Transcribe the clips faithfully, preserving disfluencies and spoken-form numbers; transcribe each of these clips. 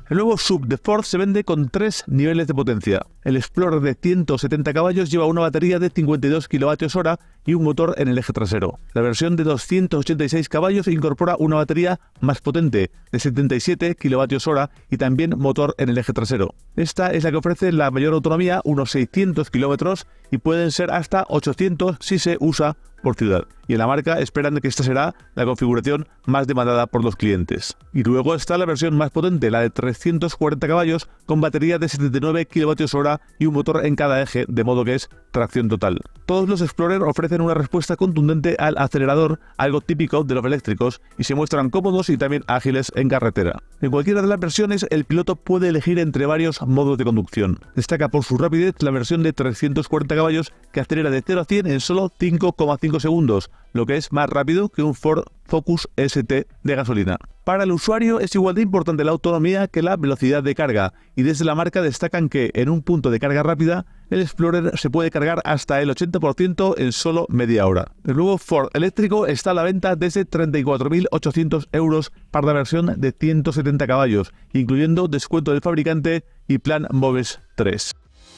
El nuevo S U V de Ford se vende con tres niveles de potencia. El Explorer de ciento setenta caballos lleva una batería de cincuenta y dos kilovatios hora y un motor en el eje trasero. La versión de doscientos ochenta y seis caballos incorpora una batería más potente, de setenta y siete kilovatios hora y también motor en el eje trasero. Esta es la que ofrece la mayor autonomía, unos seiscientos kilómetros, y pueden ser hasta ochocientos si se usa por ciudad. Y en la marca esperan que esta será la configuración más demandada por los clientes. Y luego está la versión más potente, la de trescientos cuarenta caballos, con batería de setenta y nueve kilovatios hora y un motor en cada eje, de modo que es tracción total. Todos los Explorer ofrecen una respuesta contundente al acelerador, algo típico de los eléctricos, y se muestran cómodos y también ágiles en carretera. En cualquiera de las versiones, el piloto puede elegir entre varios modos de conducción. Destaca por su rapidez la versión de trescientos cuarenta caballos, que acelera de cero a cien en solo cinco coma cinco segundos, lo que es más rápido que un Ford Focus S T de gasolina. Para el usuario es igual de importante la autonomía que la velocidad de carga, y desde la marca destacan que en un punto de carga rápida el Explorer se puede cargar hasta el ochenta por ciento en solo media hora. El nuevo Ford eléctrico está a la venta desde treinta y cuatro mil ochocientos euros para la versión de ciento setenta caballos, incluyendo descuento del fabricante y plan MOVES tres.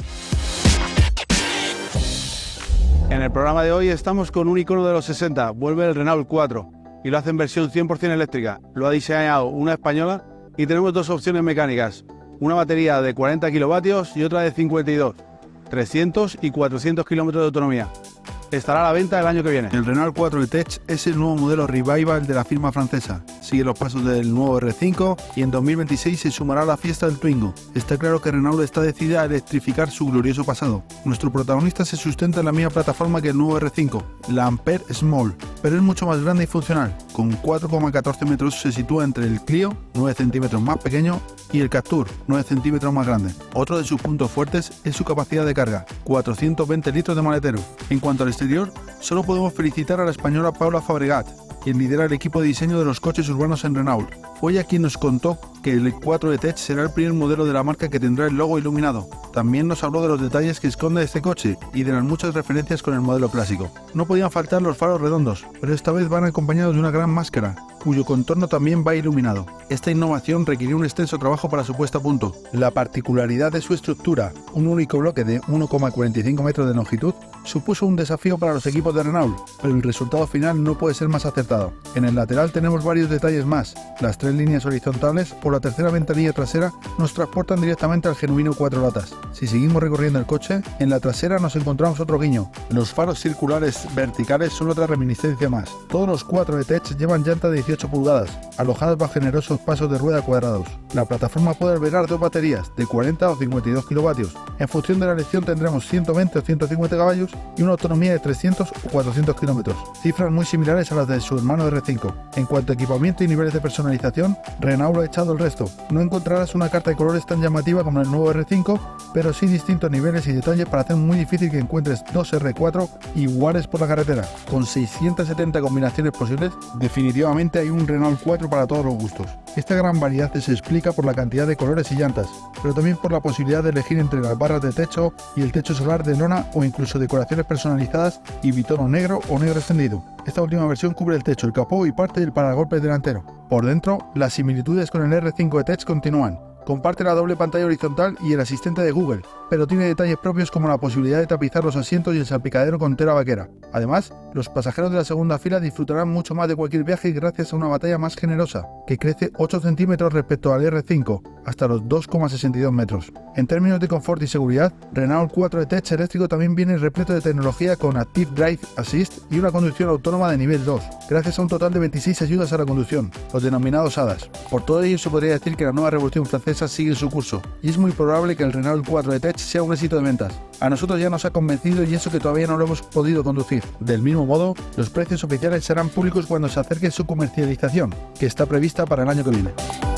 En el programa de hoy estamos con un icono de los sesenta, vuelve el Renault cuatro, y lo hace en versión cien por ciento eléctrica. Lo ha diseñado una española y tenemos dos opciones mecánicas, una batería de cuarenta kilovatios y otra de cincuenta y dos, trescientos y cuatrocientos kilómetros de autonomía. Estará a la venta el año que viene. El Renault cuatro e-Tech es el nuevo modelo Revival de la firma francesa. Sigue los pasos del nuevo R cinco y en dos mil veintiséis se sumará a la fiesta del Twingo. Está claro que Renault está decidida a electrificar su glorioso pasado. Nuestro protagonista se sustenta en la misma plataforma que el nuevo R cinco, la Ampere Small, pero es mucho más grande y funcional. Con cuatro coma catorce metros se sitúa entre el Clio, nueve centímetros más pequeño, y el Captur, nueve centímetros más grande. Otro de sus puntos fuertes es su capacidad de carga, cuatrocientos veinte litros de maletero. En cuanto al exterior, solo podemos felicitar a la española Paula Fabregat, quien lidera el equipo de diseño de los coches urbanos en Renault. Fue ella quien nos contó que el cuatro e-Tech será el primer modelo de la marca que tendrá el logo iluminado. También nos habló de los detalles que esconde este coche y de las muchas referencias con el modelo clásico. No podían faltar los faros redondos, pero esta vez van acompañados de una gran máscara, cuyo contorno también va iluminado. Esta innovación requirió un extenso trabajo para su puesta a punto. La particularidad de su estructura, un único bloque de uno coma cuarenta y cinco metros de longitud, supuso un desafío para los equipos de Renault, pero el resultado final no puede ser más acertado. En el lateral tenemos varios detalles más. Las tres líneas horizontales o la tercera ventanilla trasera nos transportan directamente al genuino cuatro latas. Si seguimos recorriendo el coche, en la trasera nos encontramos otro guiño. Los faros circulares verticales son otra reminiscencia más. Todos los cuatro e-Tech llevan llanta de dieciocho pulgadas, alojadas bajo generosos pasos de rueda cuadrados. La plataforma puede albergar dos baterías de cuarenta o cincuenta y dos kilovatios. En función de la elección tendremos ciento veinte o ciento cincuenta caballos y una autonomía de trescientos o cuatrocientos kilómetros, cifras muy similares a las de su hermano R cinco. En cuanto a equipamiento y niveles de personalización, Renault ha echado el resto. No encontrarás una carta de colores tan llamativa como el nuevo R cinco, pero sí distintos niveles y detalles para hacer muy difícil que encuentres dos R cuatro iguales por la carretera. Con seiscientas setenta combinaciones posibles, definitivamente hay un Renault cuatro para todos los gustos. Esta gran variedad se explica por la cantidad de colores y llantas, pero también por la posibilidad de elegir entre las barras de techo y el techo solar de lona o incluso decoraciones personalizadas y bitono negro o negro extendido. Esta última versión cubre el techo, el capó y parte del paragolpes delantero. Por dentro, las similitudes con el R cinco e-Tech continúan. Comparte la doble pantalla horizontal y el asistente de Google, pero tiene detalles propios como la posibilidad de tapizar los asientos y el salpicadero con tela vaquera. Además, los pasajeros de la segunda fila disfrutarán mucho más de cualquier viaje gracias a una batería más generosa, que crece ocho centímetros respecto al R cinco, hasta los dos coma sesenta y dos metros. En términos de confort y seguridad, Renault cuatro e-Tech eléctrico también viene repleto de tecnología con Active Drive Assist y una conducción autónoma de nivel dos, gracias a un total de veintiséis ayudas a la conducción, los denominados A D A S. Por todo ello se podría decir que la nueva revolución francesa sigue su curso, y es muy probable que el Renault cuatro e-Tech sea un éxito de ventas. A nosotros ya nos ha convencido y eso que todavía no lo hemos podido conducir. Del mismo modo, los precios oficiales serán públicos cuando se acerque su comercialización, que está prevista para el año que viene.